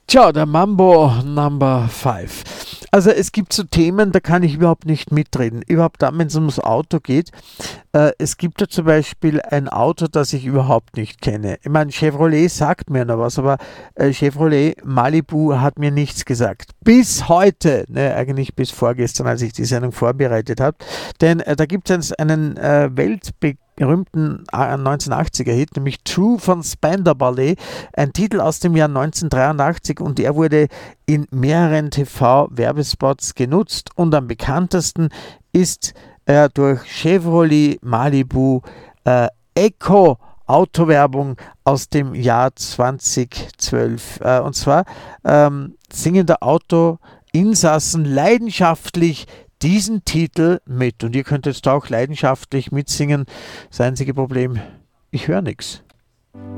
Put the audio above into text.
Tja, der Mambo Number 5. Also es gibt so Themen, da kann ich überhaupt nicht mitreden. Überhaupt dann, wenn es ums Auto geht. Es gibt ja zum Beispiel ein Auto, das ich überhaupt nicht kenne. Ich meine, Chevrolet sagt mir noch was, aber Chevrolet Malibu hat mir nichts gesagt. Bis heute, ne, eigentlich bis vorgestern, als ich die Sendung vorbereitet habe. Denn da gibt es einen weltberühmten 1980er-Hit, nämlich True von Spandau Ballet, ein Titel aus dem Jahr 1983, und der wurde in mehreren TV-Werbespots genutzt, und am bekanntesten ist er durch Chevrolet Malibu Eco Autowerbung aus dem Jahr 2012. Und zwar singen der Autoinsassen leidenschaftlich diesen Titel mit. Und ihr könnt jetzt auch leidenschaftlich mitsingen. Das einzige Problem, ich höre nichts.